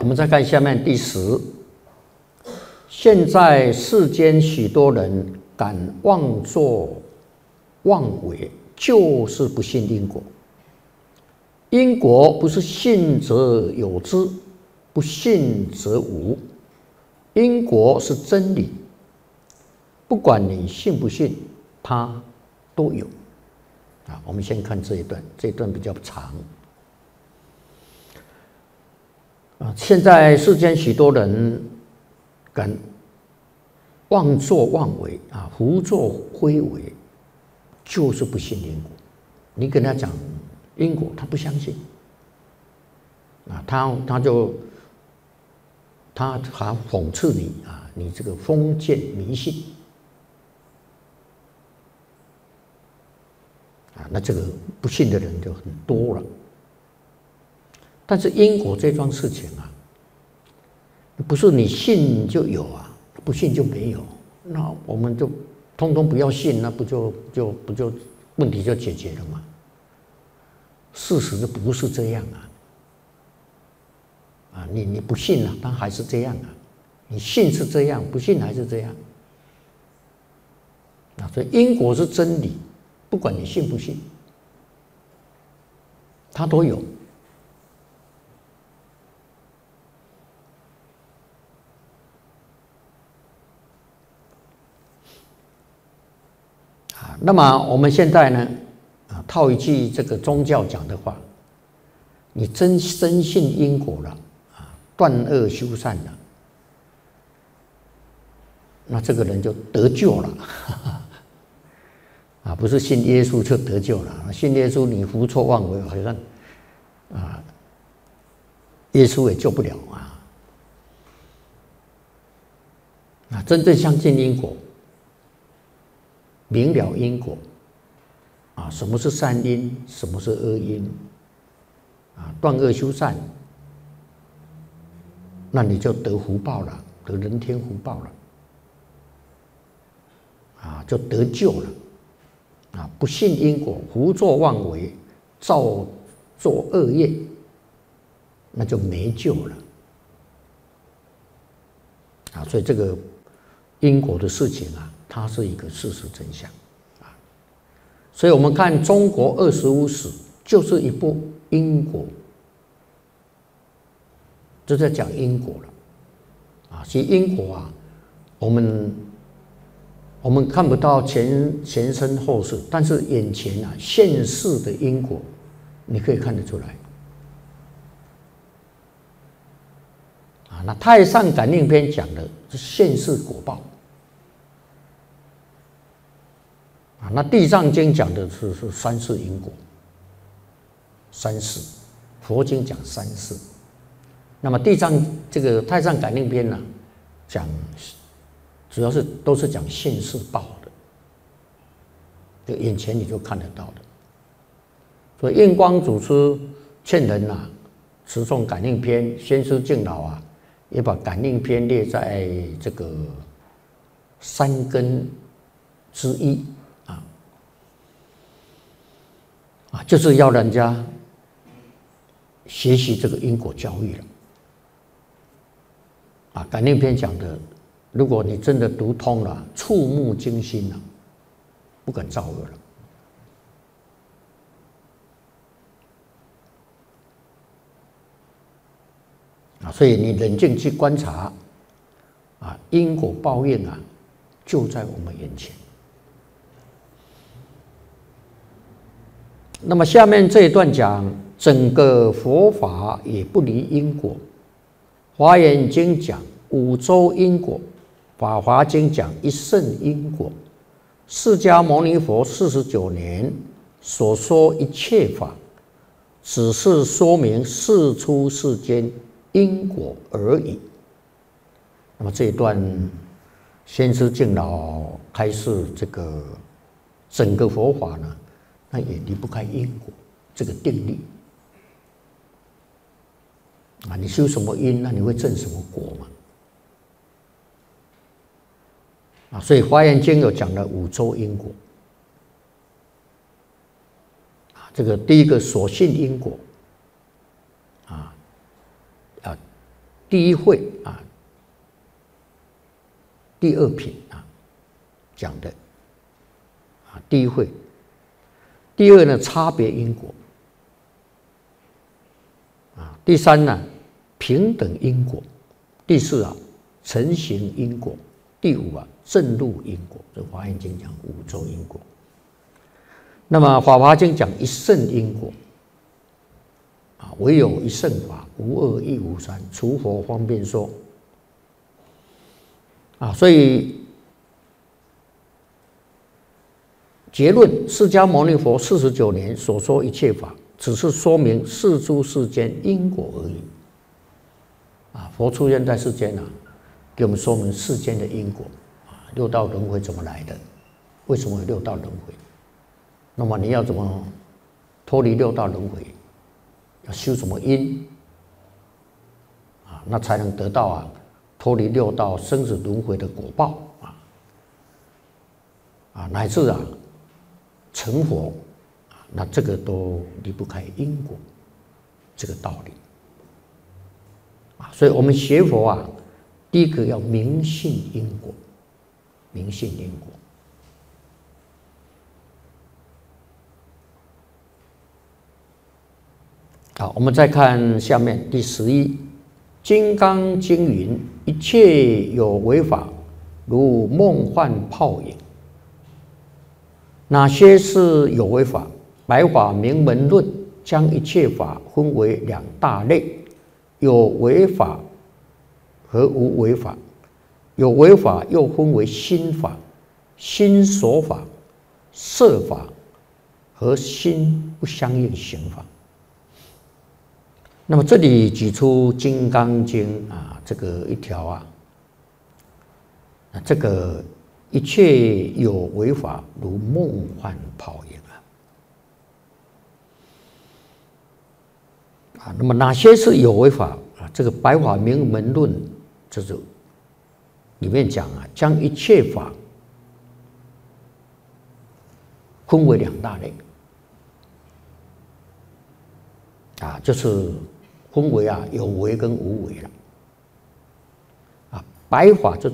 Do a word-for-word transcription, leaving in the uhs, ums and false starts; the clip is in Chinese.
我们再看下面第十。现在世间许多人敢妄作妄为，就是不信因果。因果不是信则有之，不信则无。因果是真理，不管你信不信，它都有。啊，我们先看这一段，这一段比较长。啊，现在世间许多人敢妄作妄为啊，胡作非为，就是不信因果。你跟他讲因果，他不相信。啊，他他就他还讽刺你啊，你这个封建迷信。啊，那这个不信的人就很多了。但是因果这桩事情啊，不是你信就有啊，不信就没有。那我们就通通不要信，那不就就不就问题就解决了吗？事实就不是这样啊！啊，你你不信啊，它还是这样啊；你信是这样，不信还是这样。啊，所以因果是真理，不管你信不信，它都有。那么我们现在呢，啊，套一句这个宗教讲的话，你真深信因果了，啊，断恶修善了，那这个人就得救了，啊，不是信耶稣就得救了，信耶稣你胡作妄为，好像啊，耶稣也救不了啊，啊，真正相信因果。明了因果，啊，什么是善因，什么是恶因，啊，断恶修善，那你就得福报了，得人天福报了，啊，就得救了，啊，不信因果，胡作妄为，造作恶业，那就没救了，啊，所以这个因果的事情啊。它是一个事实真相，啊，所以我们看中国二十五史就是一部因果，就在讲因果了，啊，其实因果啊，我们我们看不到前前生后世，但是眼前啊现世的因果，你可以看得出来，啊，那《太上感应篇》讲的是现世果报。啊，那《地藏经》讲的是是三世因果，三世，佛经讲三世。那么地藏这个《太上感应篇》呢，讲主要是都是讲现世报的，就眼前你就看得到的。所以印光祖师劝人啊，持诵感应篇，先师敬老啊，也把感应篇列在这个三根之一。啊，就是要人家学习这个因果教育了。啊，感应篇讲的，如果你真的读通了，触目惊心了，不敢造恶了。啊，所以你冷静去观察，啊，因果报应啊，就在我们眼前。那么下面这一段讲，整个佛法也不离因果。华严经讲五洲因果，法华经讲一圣因果。释迦牟尼佛四十九年所说一切法，只是说明世出世间因果而已。那么这一段，先师敬老开示这个整个佛法呢，那也离不开因果这个定律啊！你修什么因，那你会证什么果嘛？啊，所以《华严经》有讲了五洲因果啊，这个第一个所信因果啊啊， 第一会啊，第二品啊讲的啊，第一会。第二呢，差别因果啊。第三呢，平等因果。第四啊，成形因果。第五啊，正入因果。这《华严经》讲五洲因果。那么《法华经》讲一圣因果啊，唯有一圣法，无二亦无三，除佛方便说啊。所以结论：释迦牟尼佛四十九年所说一切法，只是说明世诸世间因果而已啊。佛出现在世间啊，给我们说明世间的因果啊，六道轮回怎么来的？为什么有六道轮回？那么你要怎么脱离六道轮回？要修什么因啊？那才能得到啊脱离六道生死轮回的果报啊啊，乃至啊成佛啊，那这个都离不开因果这个道理啊。所以我们学佛啊，第一个要明信因果，明信因果。好，我们再看下面第十一，《金刚经》云：“一切有为法，如梦幻泡影。”哪些是有为法？白话明门论将一切法分为两大类：有为法和无为法。有为法又分为心法、心所法、色法和心不相应行法。那么这里举出《金刚经》啊，这个一条啊，啊，这个一切有为法如梦幻泡影啊。啊，那么哪些是有为法啊？这个《白话明门论》这就里面讲啊，将一切法分为两大类啊，就是分为啊有为跟无为了啊。白法就